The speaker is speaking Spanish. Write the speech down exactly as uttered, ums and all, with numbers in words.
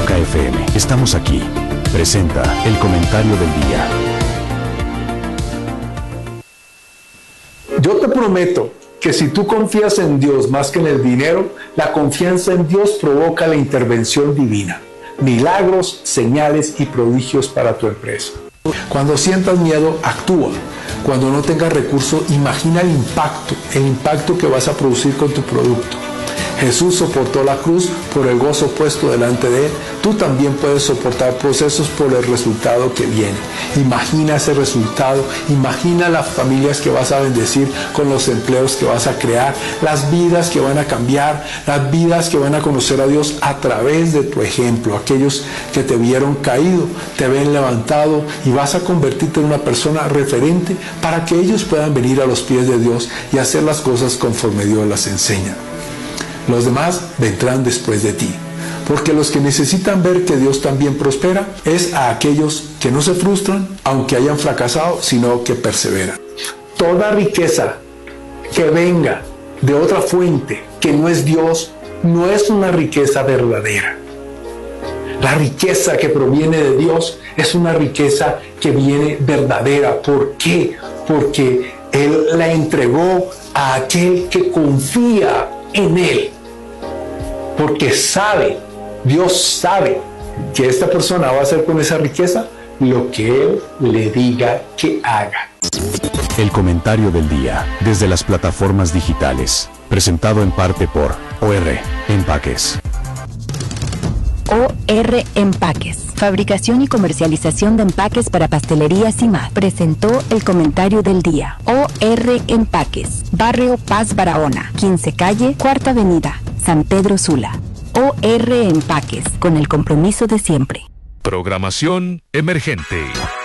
Roca F M, estamos aquí. Presenta el comentario del día. Yo te prometo que si tú confías en Dios más que en el dinero, la confianza en Dios provoca la intervención divina, milagros, señales y prodigios para tu empresa. Cuando sientas miedo, actúa. Cuando no tengas recursos, imagina el impacto, el impacto que vas a producir con tu producto. Jesús soportó la cruz por el gozo puesto delante de Él. Tú también puedes soportar procesos por el resultado que viene. Imagina ese resultado, imagina las familias que vas a bendecir con los empleos que vas a crear, las vidas que van a cambiar, las vidas que van a conocer a Dios a través de tu ejemplo. Aquellos que te vieron caído, te ven levantado y vas a convertirte en una persona referente para que ellos puedan venir a los pies de Dios y hacer las cosas conforme Dios las enseña. Los demás vendrán después de ti, porque los que necesitan ver que Dios también prospera es a aquellos que no se frustran aunque hayan fracasado, sino que perseveran. Toda riqueza que venga de otra fuente que no es Dios no es una riqueza verdadera. La riqueza que proviene de Dios es una riqueza que viene verdadera. ¿Por qué? Porque Él la entregó a aquel que confía en Él, porque sabe, Dios sabe que esta persona va a hacer con esa riqueza lo que Él le diga que haga. El comentario del día, desde las plataformas digitales, presentado en parte por O R Empaques. O R Empaques, fabricación y comercialización de empaques para pastelerías y más. Presentó el comentario del día. O R Empaques, Barrio Paz Barahona, quince calle, Cuarta Avenida, San Pedro Sula. O R Empaques, con el compromiso de siempre. Programación emergente.